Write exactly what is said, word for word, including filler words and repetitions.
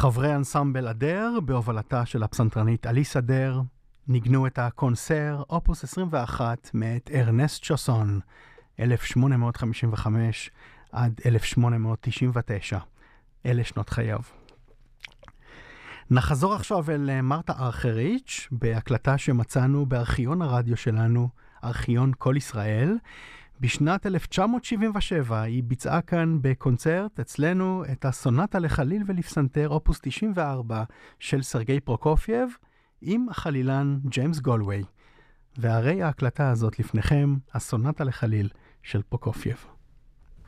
חברי אנסמבל אדר, בהובלתה של הפסנתרנית אליס אדר, ניגנו את הקונסר אופוס עשרים ואחת מאת ארנסט שוסון, אלף שמונה מאות חמישים וחמש עד אלף שמונה מאות תשעים ותשע. אלה שנות חייו. נחזור עכשיו אל מרתה ארכריץ' בהקלטה שמצאנו בארכיון הרדיו שלנו, ארכיון כל ישראל. בשנת אלף תשע מאות שבעים ושבע היא ביצעה כאן בקונצרט אצלנו את הסונטה לחליל ולפסנתר אופוס תשעים וארבע של סרגי פרוקופייב עם החלילן ג'יימס גולווי. והרי ההקלטה הזאת לפניכם, הסונטה לחליל של פרוקופייב.